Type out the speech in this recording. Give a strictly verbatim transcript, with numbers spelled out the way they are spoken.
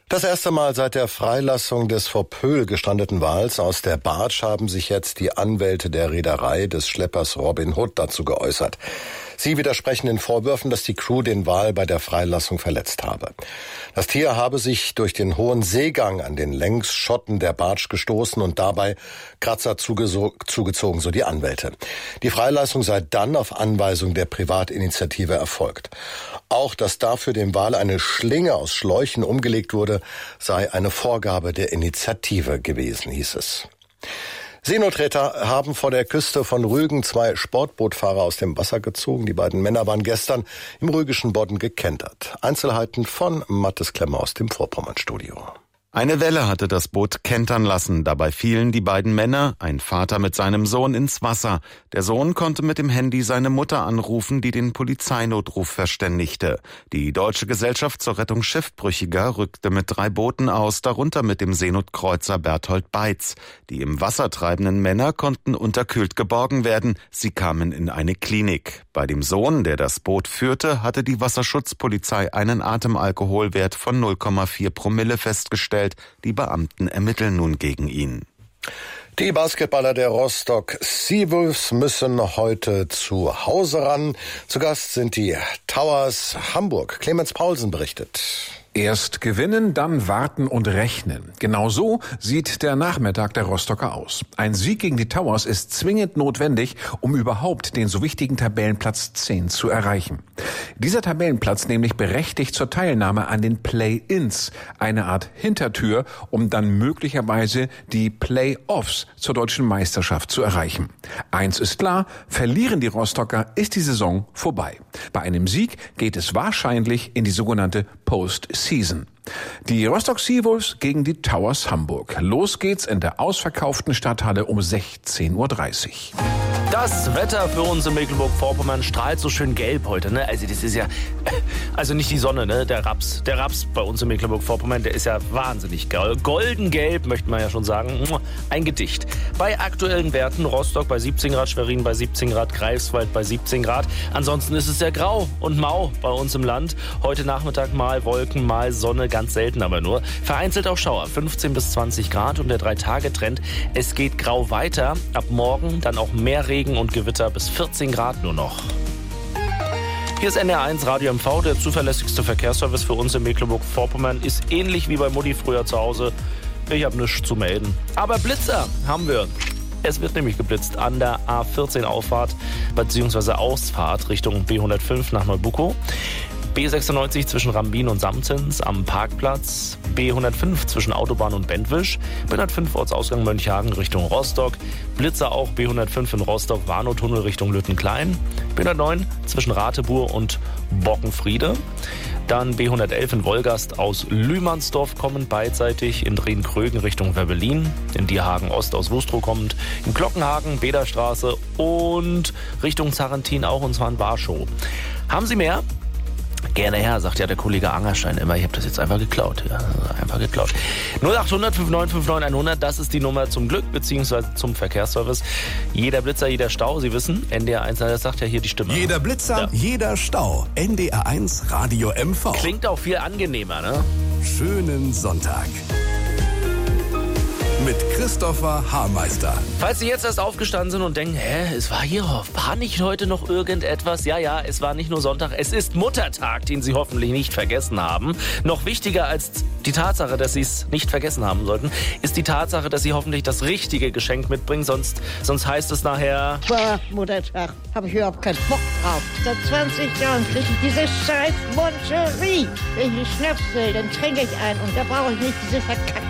Das erste Mal seit der Freilassung des vor Pöhl gestrandeten Wals aus der Bartsch haben sich jetzt die Anwälte der Reederei des Schleppers Robin Hood dazu geäußert. Sie widersprechen den Vorwürfen, dass die Crew den Wal bei der Freilassung verletzt habe. Das Tier habe sich durch den hohen Seegang an den Längsschotten der Bartsch gestoßen und dabei Kratzer zugezogen, so die Anwälte. Die Freilassung sei dann auf Anweisung der Privatinitiative erfolgt. Auch, dass dafür dem Wal eine Schlinge aus Schläuchen umgelegt wurde, sei eine Vorgabe der Initiative gewesen, hieß es. Seenotretter haben vor der Küste von Rügen zwei Sportbootfahrer aus dem Wasser gezogen. Die beiden Männer waren gestern im rügischen Bodden gekentert. Einzelheiten von Mathis Klemmer aus dem Vorpommernstudio. Eine Welle hatte das Boot kentern lassen. Dabei fielen die beiden Männer, ein Vater mit seinem Sohn, ins Wasser. Der Sohn konnte mit dem Handy seine Mutter anrufen, die den Polizeinotruf verständigte. Die Deutsche Gesellschaft zur Rettung Schiffbrüchiger rückte mit drei Booten aus, darunter mit dem Seenotkreuzer Berthold Beitz. Die im Wasser treibenden Männer konnten unterkühlt geborgen werden. Sie kamen in eine Klinik. Bei dem Sohn, der das Boot führte, hatte die Wasserschutzpolizei einen Atemalkoholwert von null Komma vier Promille festgestellt. Die Beamten ermitteln nun gegen ihn. Die Basketballer der Rostock Seawolves müssen heute zu Hause ran. Zu Gast sind die Towers Hamburg. Clemens Paulsen berichtet. Erst gewinnen, dann warten und rechnen. Genau so sieht der Nachmittag der Rostocker aus. Ein Sieg gegen die Towers ist zwingend notwendig, um überhaupt den so wichtigen Tabellenplatz zehn zu erreichen. Dieser Tabellenplatz nämlich berechtigt zur Teilnahme an den Play-ins, eine Art Hintertür, um dann möglicherweise die Play-offs zur deutschen Meisterschaft zu erreichen. Eins ist klar, verlieren die Rostocker, ist die Saison vorbei. Bei einem Sieg geht es wahrscheinlich in die sogenannte Post-Season. Die Rostock Seawolves gegen die Towers Hamburg. Los geht's in der ausverkauften Stadthalle um sechzehn Uhr dreißig. Das Wetter für uns in Mecklenburg-Vorpommern strahlt so schön gelb heute, ne? Also das ist ja, also nicht die Sonne, ne? Der Raps, der Raps bei uns in Mecklenburg-Vorpommern, der ist ja wahnsinnig golden-gelb, möchte man ja schon sagen. Ein Gedicht. Bei aktuellen Werten Rostock bei siebzehn Grad, Schwerin bei siebzehn Grad, Greifswald bei siebzehn Grad. Ansonsten ist es sehr grau und mau bei uns im Land. Heute Nachmittag mal Wolken, mal Sonne, ganz selten aber nur. Vereinzelt auch Schauer, fünfzehn bis zwanzig Grad und der drei-Tage-Trend. Es geht grau weiter. Ab morgen dann auch mehr Regen und Gewitter bis vierzehn Grad nur noch. Hier ist N R eins Radio M V, der zuverlässigste Verkehrsservice für uns in Mecklenburg-Vorpommern. Ist ähnlich wie bei Mutti früher zu Hause. Ich habe nichts zu melden. Aber Blitzer haben wir. Es wird nämlich geblitzt an der A vierzehn Auffahrt bzw. Ausfahrt Richtung B hundertfünf nach Neubuckow. B sechsundneunzig zwischen Rambin und Samtens am Parkplatz, B hundertfünf zwischen Autobahn und Bentwisch, B hundertfünf Ortsausgang Mönchhagen Richtung Rostock, Blitzer auch B hundertfünf in Rostock, Warnow-Tunnel Richtung Lüttenklein, B hundertneun zwischen Ratebuhr und Bockenfriede, dann B hundertelf in Wolgast aus Lühmannsdorf kommend beidseitig, in Drehen-Krögen Richtung Werbelin, in Dierhagen Ost aus Wustrow kommend, in Glockenhagen, Bederstraße und Richtung Zarrentin auch, und zwar in Warschau. Haben Sie mehr? Gerne her, sagt ja der Kollege Angerstein immer. Ich habe das jetzt einfach geklaut. Ja, einfach geklaut. null achthundert fünfundneunzig neunundfünfzig hundert, das ist die Nummer zum Glück beziehungsweise zum Verkehrsservice. Jeder Blitzer, jeder Stau, Sie wissen, N D R eins, das sagt ja hier die Stimme. Jeder Blitzer, ja. Jeder Stau. N D R eins Radio M V. Klingt auch viel angenehmer, ne? Schönen Sonntag. Mit Christopher Haarmeister. Falls Sie jetzt erst aufgestanden sind und denken, hä, es war hier, war nicht heute noch irgendetwas? Ja, ja, es war nicht nur Sonntag, es ist Muttertag, den Sie hoffentlich nicht vergessen haben. Noch wichtiger als die Tatsache, dass Sie es nicht vergessen haben sollten, ist die Tatsache, dass Sie hoffentlich das richtige Geschenk mitbringen, sonst, sonst heißt es nachher... Boah, Muttertag, habe ich überhaupt keinen Bock drauf. Seit zwanzig Jahren kriege ich diese scheiß Moncherie. Wenn ich Schnaps will, dann trinke ich einen und da brauche ich nicht diese verkackten